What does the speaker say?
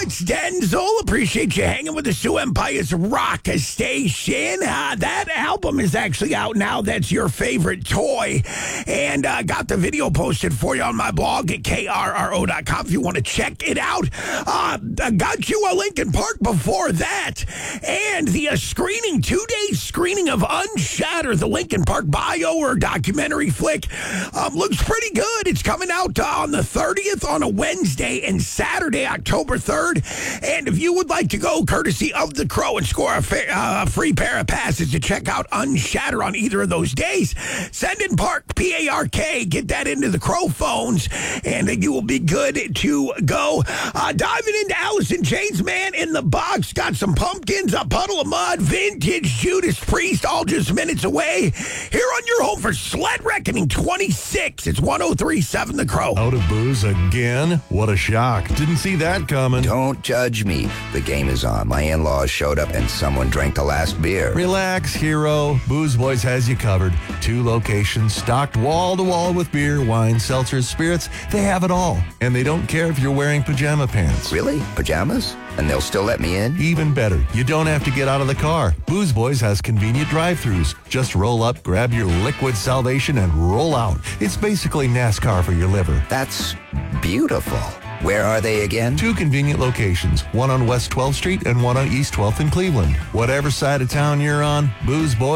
Alex Denzel. Appreciate you hanging with the Sioux Empire's rock station. That album is actually out now. That's Your Favorite Toy. And got the video posted for you on my blog at krro.com if you want to check it out. Got you a Linkin Park before that. And the screening, 2-day screening of Unshattered, the Linkin Park bio or documentary flick, looks pretty good. It's coming out on the 30th on a Wednesday and Saturday, October 3rd. And if you would like to go courtesy of The Crow and score a free pair of passes to check out Unshattered on either of those days, send in Park, P-A-R-K, get that into the Crow phones, and you will be good to go. Diving into Alice in Chains, Man in the Box, got some Pumpkins, A Puddle of Mud, Vintage, Judas Priest, all just minutes away. Here on your home for Sled Reckoning 26, it's 103.7 The Crow. Out of booze again? What a shock. Didn't see that coming. Don't judge me. The game is on. My in-laws showed up and someone drank the last beer. Relax, hero. Booze Boys has you covered. 2 locations, stocked wall to wall with beer, wine, seltzers, spirits. They have it all. And they don't care if you're wearing pajama pants. Really? Pajamas? And they'll still let me in? Even better, you don't have to get out of the car. Booze Boys has convenient drive-thrus. Just roll up, grab your liquid salvation, and roll out. It's basically NASCAR for your liver. That's beautiful. Where are they again? 2 convenient locations, one on West 12th Street and one on East 12th in Cleveland. Whatever side of town you're on, Booze Boys